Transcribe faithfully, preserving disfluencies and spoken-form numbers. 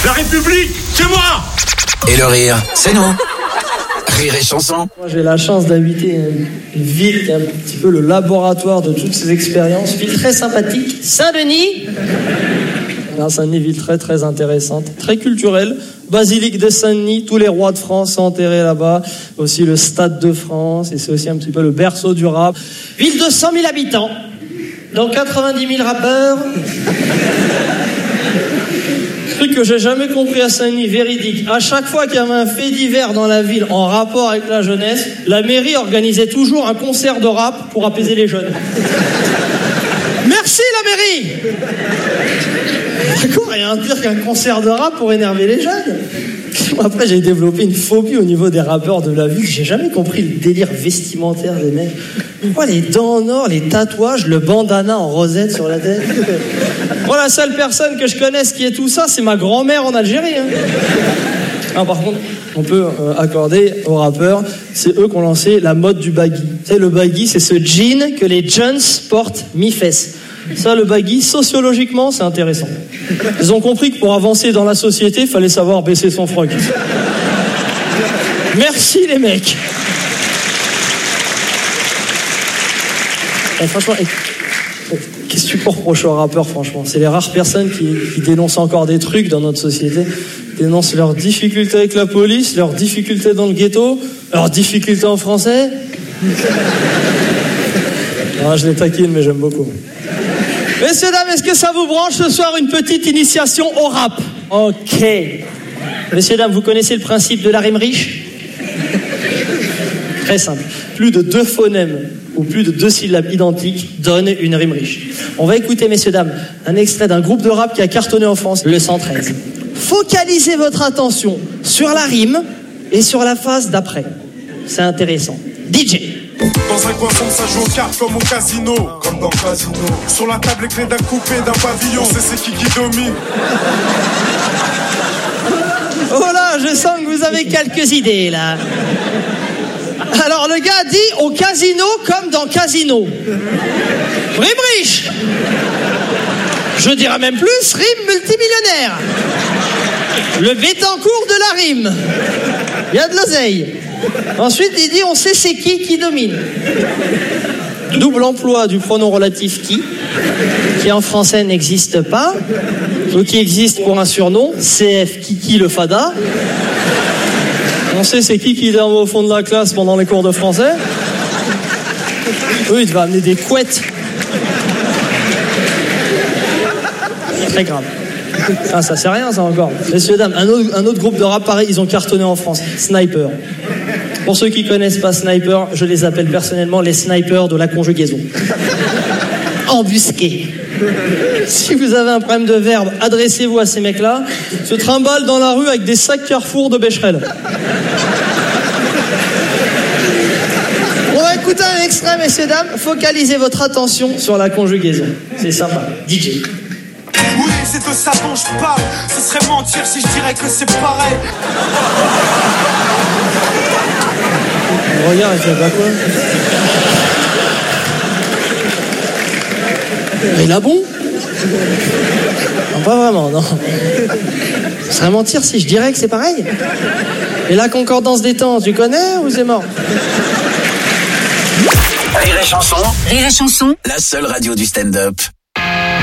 La République, c'est moi. Et le rire, c'est nous. Rire et chanson. Moi, j'ai la chance d'habiter une, une ville qui est un petit peu le laboratoire de toutes ces expériences. Ville très sympathique, Saint-Denis. Alors, Saint-Denis, ville très très intéressante, très culturelle. Basilique de Saint-Denis, tous les rois de France sont enterrés là-bas. Aussi le Stade de France, et c'est aussi un petit peu le berceau du rap. Ville de cent mille habitants, dont quatre-vingt-dix mille rappeurs. Truc que j'ai jamais compris à Saint-Denis, véridique. À chaque fois qu'il y avait un fait divers dans la ville en rapport avec la jeunesse, la mairie organisait toujours un concert de rap pour apaiser les jeunes. Merci la mairie. D'accord, rien de pire qu'un concert de rap pour énerver les jeunes. Après, j'ai développé une phobie au niveau des rappeurs de la ville. J'ai jamais compris le délire vestimentaire des mecs. Pourquoi les dents en or, les tatouages, le bandana en rosette sur la tête? Moi, la seule personne que je connaisse qui est tout ça, c'est ma grand-mère en Algérie. Hein. Ah, par contre, on peut euh, accorder aux rappeurs, c'est eux qui ont lancé la mode du baggy. Tu sais, le baggy, c'est ce jean que les jeunes portent mi-fesses. Ça, le baggy, sociologiquement, c'est intéressant. Ils ont compris que pour avancer dans la société, il fallait savoir baisser son froc. Merci les mecs. Et franchement, qu'est-ce que tu peux reprocher aux rappeurs, franchement? C'est les rares personnes qui, qui dénoncent encore des trucs dans notre société. Ils dénoncent leurs difficultés avec la police, leurs difficultés dans le ghetto, leurs difficultés en français. Ah, je les taquine, mais j'aime beaucoup. Messieurs, dames, est-ce que ça vous branche ce soir une petite initiation au rap? Ok. Messieurs, dames, vous connaissez le principe de la rime riche? Très simple. Plus de deux phonèmes ou plus de deux syllabes identiques donnent une rime riche. On va écouter, messieurs, dames, un extrait d'un groupe de rap qui a cartonné en France, le cent treize. Focalisez votre attention sur la rime et sur la phase d'après. C'est intéressant. D J. Dans un coin sombre, ça joue aux cartes comme au casino. Comme dans le casino. Sur la table, les clés d'un coupé, d'un pavillon. C'est c'est qui qui domine. Oh là, je sens que vous avez quelques idées, là. Alors, le gars dit au casino comme dans casino. Rime riche. Je dirais même plus, rime multimillionnaire. Le Bettencourt de la rime. Il y a de l'oseille. Ensuite, il dit on sait c'est qui qui domine. Double emploi du pronom relatif qui, qui en français n'existe pas, ou qui existe pour un surnom, C F Kiki le Fada. On sait c'est qui qui est au fond de la classe pendant les cours de français. Oui, il va amener des couettes. Très grave. Ah, ça c'est rien, ça encore. Messieurs, dames, un autre, un autre groupe de rap pareil, ils ont cartonné en France. Sniper. Pour ceux qui connaissent pas Sniper, je les appelle personnellement les snipers de la conjugaison. Embusqués. Si vous avez un problème de verbe, adressez-vous à ces mecs-là. Se trimballent dans la rue avec des sacs Carrefour de Becherel. On va écouter un extrait, messieurs, dames. Focalisez votre attention sur la conjugaison. C'est sympa. D J. Oui, c'est de ça dont je parle. Ce serait mentir si je dirais que c'est pareil. Regarde, il fait pas quoi? Mais là, bon? Non, pas vraiment, non. Ce serait mentir si je dirais que c'est pareil. Et la concordance des temps, tu connais ou c'est mort? Rire et chanson. Rire et chanson. La seule radio du stand-up.